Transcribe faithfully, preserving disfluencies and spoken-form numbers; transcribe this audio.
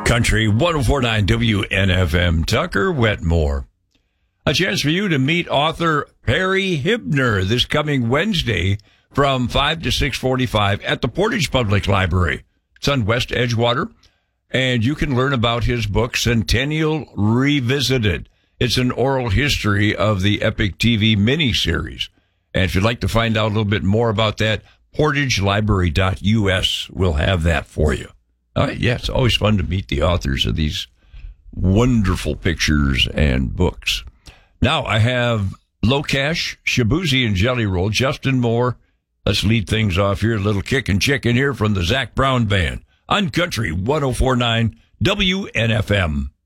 Country one oh four point nine W N F M, Tucker Wetmore. A chance for you to meet author Perry Hibner this coming Wednesday from five to six forty-five at the Portage Public Library. It's on West Edgewater, and you can learn about his book, Centennial Revisited. It's an oral history of the Epic T V miniseries. And if you'd like to find out a little bit more about that, portage library dot U S will have that for you. All right, yeah, it's always fun to meet the authors of these wonderful pictures and books. Now I have Locash, Shabuzi, and Jelly Roll, Justin Moore. Let's lead things off here. A little kick and chicken here from the Zac Brown Band on Country one oh four point nine W N F M.